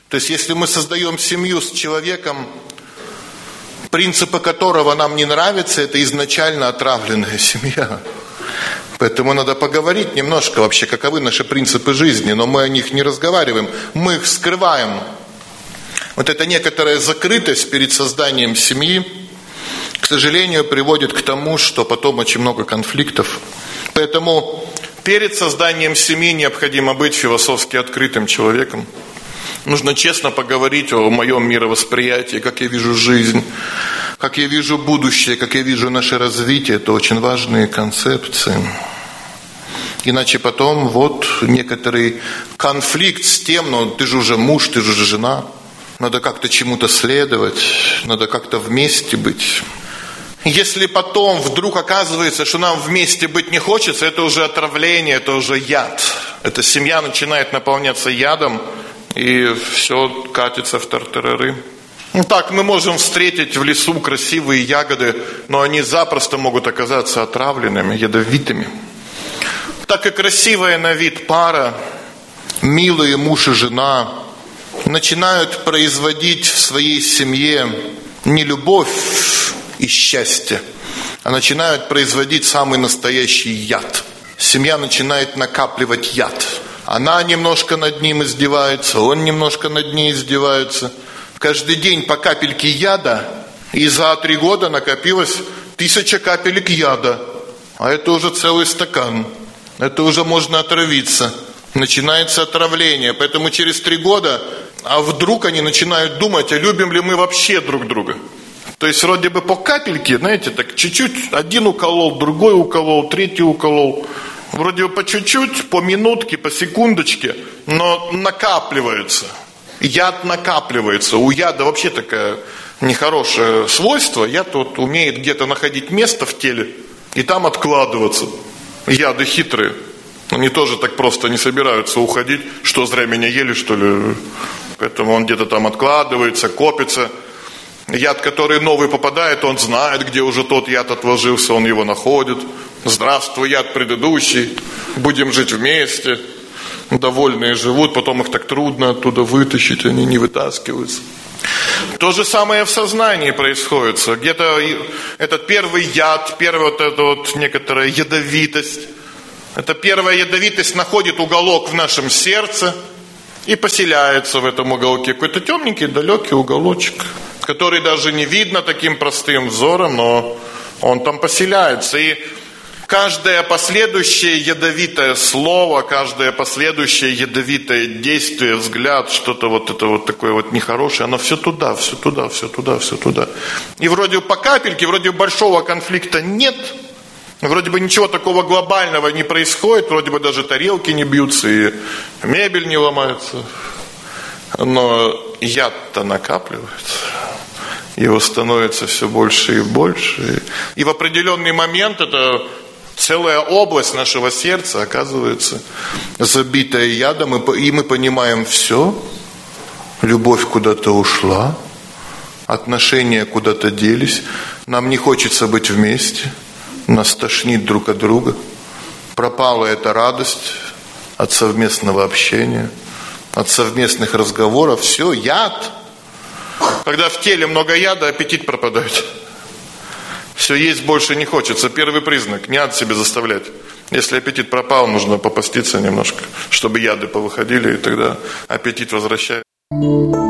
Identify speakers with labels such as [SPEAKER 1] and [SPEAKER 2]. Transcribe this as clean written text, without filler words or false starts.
[SPEAKER 1] То есть, если мы создаем семью с человеком, принципы которого нам не нравятся, это изначально отравленная семья. Поэтому надо поговорить немножко вообще, каковы наши принципы жизни, но мы о них не разговариваем, мы их скрываем. Вот эта некоторая закрытость перед созданием семьи, к сожалению, приводит к тому, что потом очень много конфликтов. Поэтому перед созданием семьи необходимо быть философски открытым человеком. Нужно честно поговорить о моем мировосприятии, как я вижу жизнь, как я вижу будущее, как я вижу наше развитие. Это очень важные концепции. Иначе потом вот некоторый конфликт с тем, ну ты же уже муж, ты же уже жена. Надо как-то чему-то следовать, надо как-то вместе быть. Если потом вдруг оказывается, что нам вместе быть не хочется, это уже отравление, это уже яд. Эта семья начинает наполняться ядом, и все катится в тартарары. Ну так, мы можем встретить в лесу красивые ягоды, но они запросто могут оказаться отравленными, ядовитыми. Так и красивая на вид пара, милые муж и жена, начинают производить в своей семье не любовь и счастье, а начинают производить самый настоящий яд. Семья начинает накапливать яд. Она немножко над ним издевается, он немножко над ней издевается. Каждый день по капельке яда, и за 3 года накопилось 1000 капелек яда. А это уже целый стакан. Это уже можно отравиться. Начинается отравление. Поэтому через 3 года, а вдруг они начинают думать, а любим ли мы вообще друг друга. То есть вроде бы по капельке, знаете, так чуть-чуть, один уколол, другой уколол, третий уколол. Вроде бы по чуть-чуть, по минутке, по секундочке, но накапливается. Яд накапливается. У яда вообще такое нехорошее свойство. Яд вот умеет где-то находить место в теле и там откладываться. Яды хитрые. Они тоже так просто не собираются уходить. Что, зря меня ели, что ли? Поэтому он где-то там откладывается, копится. Яд, который новый попадает, он знает, где уже тот яд отложился, он его находит. Здравствуй, яд предыдущий, будем жить вместе. Довольные живут, потом их так трудно оттуда вытащить, они не вытаскиваются. То же самое в сознании происходит. Где-то этот первый яд, первая вот эта вот некоторая ядовитость. Эта первая ядовитость находит уголок в нашем сердце и поселяется в этом уголке. Какой-то темненький, далекий уголочек, который даже не видно таким простым взором, но он там поселяется. И каждое последующее ядовитое слово, каждое последующее ядовитое действие, взгляд, что-то вот это вот такое вот нехорошее, оно все туда, все туда, все туда, все туда. И вроде по капельке, вроде большого конфликта нет, вроде бы ничего такого глобального не происходит, вроде бы даже тарелки не бьются и мебель не ломается. Но яд-то накапливается. Его становится все больше и больше. И в определенный момент это целая область нашего сердца оказывается забитая ядом. И мы понимаем, все, любовь куда-то ушла, отношения куда-то делись, нам не хочется быть вместе, нас тошнит друг от друга. Пропала эта радость от совместного общения, от совместных разговоров. Все, яд. Когда в теле много яда, аппетит пропадает. Все, есть больше не хочется. Первый признак. Не надо себе заставлять. Если аппетит пропал, нужно попаститься немножко, чтобы яды повыходили, и тогда аппетит возвращается.